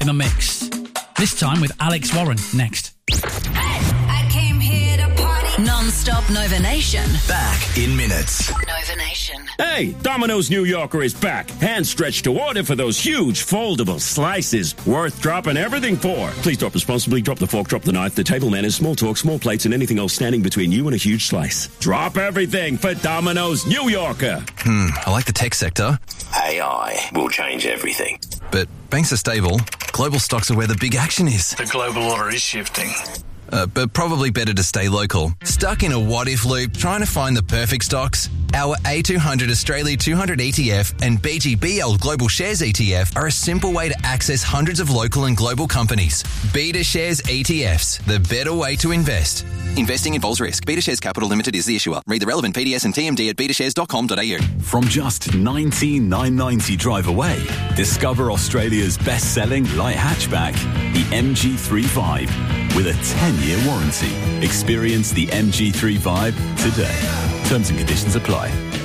in the mix. This time with Alex Warren next. I came here to party. Non-stop Nova Nation. Back in minutes. Nova Nation. Hey, Domino's New Yorker is back. Hand stretched to order for those huge foldable slices. Worth dropping everything for. Please drop responsibly. Drop the fork, drop the knife, the table manners, small talk, small plates, and anything else standing between you and a huge slice. Drop everything for Domino's New Yorker. I like the tech sector. AI will change everything. But banks are stable. Global stocks are where the big action is. The global order is shifting. But probably better to stay local. Stuck in a what-if loop trying to find the perfect stocks? Our A200 Australia 200 ETF and BGBL Global Shares ETF are a simple way to access hundreds of local and global companies. Beta Shares ETFs, the better way to invest. Investing involves risk. Beta Shares Capital Limited is the issuer. Read the relevant PDS and TMD at betashares.com.au. From just $19,990 drive away, discover Australia's best-selling light hatchback, the MG3 Vibe, with a 10-year warranty. Experience the MG3 Vibe today. Terms and conditions apply.